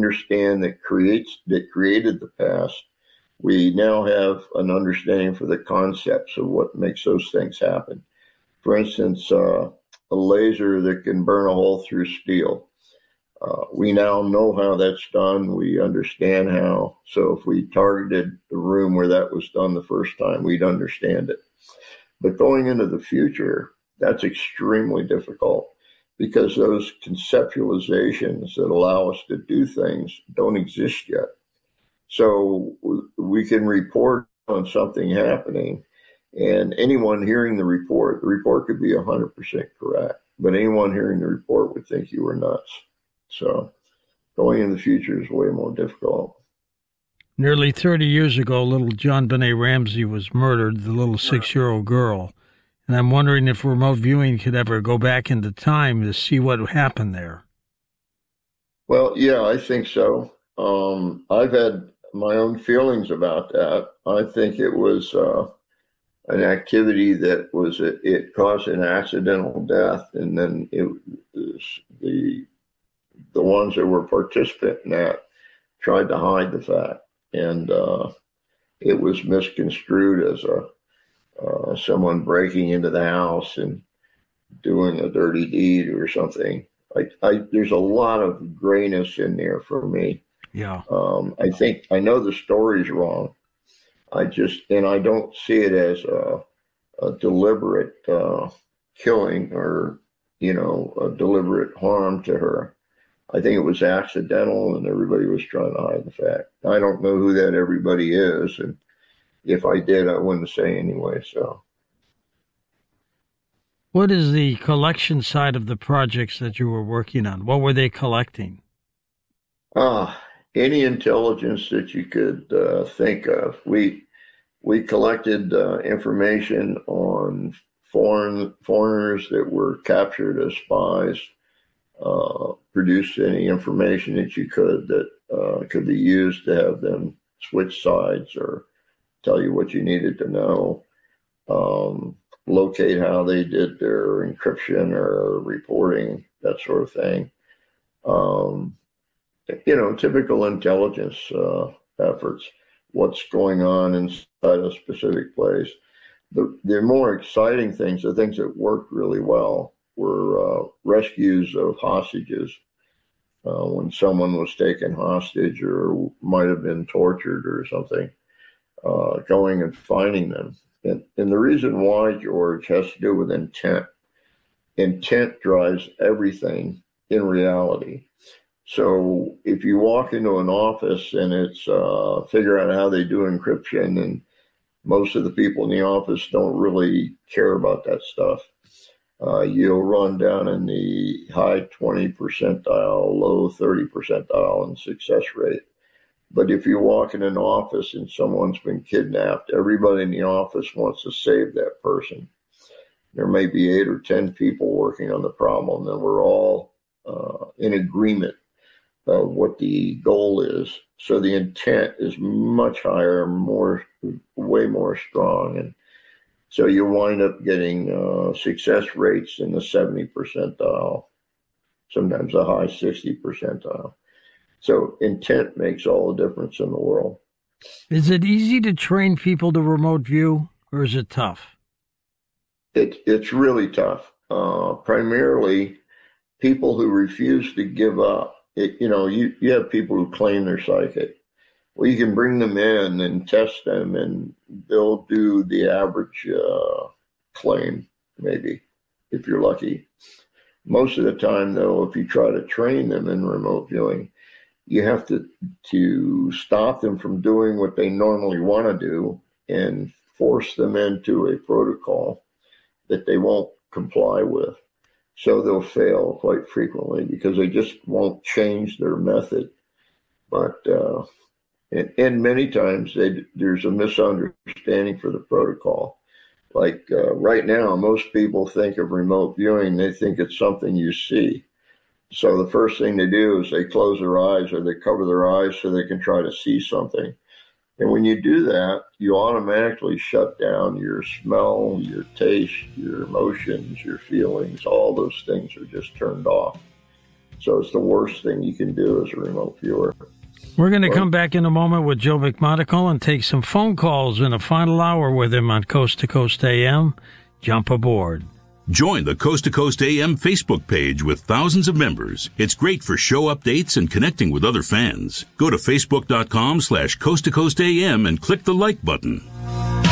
understand that created the past, we now have an understanding for the concepts of what makes those things happen. For instance, a laser that can burn a hole through steel. We now know how that's done. We understand how. So if we targeted the room where that was done the first time, we'd understand it. But going into the future, that's extremely difficult because those conceptualizations that allow us to do things don't exist yet. So we can report on something happening, and anyone hearing the report could be 100% correct, but anyone hearing the report would think you were nuts. So going in the future is way more difficult. Nearly 30 years ago, little JonBenét Ramsey was murdered, the little 6-year-old girl. And I'm wondering if remote viewing could ever go back into time to see what happened there. Well, yeah, I think so. I've had my own feelings about that. I think it was an activity that it caused an accidental death, and then it was the ones that were participant in that tried to hide the fact, and it was misconstrued as someone breaking into the house and doing a dirty deed or something. There's a lot of grayness in there for me. Yeah. I think I know the story's wrong. I don't see it as a deliberate killing or a deliberate harm to her. I think it was accidental, and everybody was trying to hide the fact. I don't know who that everybody is, and if I did, I wouldn't say anyway. So, what is the collection side of the projects that you were working on? What were they collecting? Any intelligence that you could think of. We collected information on foreigners that were captured as spies. Produced any information that you could that could be used to have them switch sides or tell you what you needed to know. Locate how they did their encryption or reporting, that sort of thing. Typical intelligence efforts. What's going on inside a specific place. The more exciting things, the things that worked really well, were rescues of hostages. When someone was taken hostage or might have been tortured or something, going and finding them. And the reason why, George, has to do with intent. Intent drives everything in reality. So if you walk into an office and it's figure out how they do encryption, and most of the people in the office don't really care about that stuff, you'll run down in the high 20 percentile, low 30 percentile in success rate. But if you walk in an office and someone's been kidnapped, everybody in the office wants to save that person. There may be 8 or 10 people working on the problem, and we're all in agreement of what the goal is. So the intent is much higher, way more strong. And so you wind up getting success rates in the 70 percentile, sometimes a high 60 percentile. So intent makes all the difference in the world. Is it easy to train people to remote view, or is it tough? It's really tough. Primarily, people who refuse to give up. You have people who claim they're psychic. Well, you can bring them in and test them, and they'll do the average claim, maybe, if you're lucky. Most of the time, though, if you try to train them in remote viewing, you have to stop them from doing what they normally want to do and force them into a protocol that they won't comply with. So they'll fail quite frequently because they just won't change their method. But and many times there's a misunderstanding for the protocol. Like right now, most people think of remote viewing, they think it's something you see. So the first thing they do is they close their eyes or they cover their eyes so they can try to see something. And when you do that, you automatically shut down your smell, your taste, your emotions, your feelings. All those things are just turned off. So it's the worst thing you can do as a remote viewer. We're going to come back in a moment with Joe McMonagle and take some phone calls in a final hour with him on Coast to Coast AM. Jump aboard. Join the Coast to Coast AM Facebook page with thousands of members. It's great for show updates and connecting with other fans. Go to facebook.com/Coast to Coast AM and click the like button.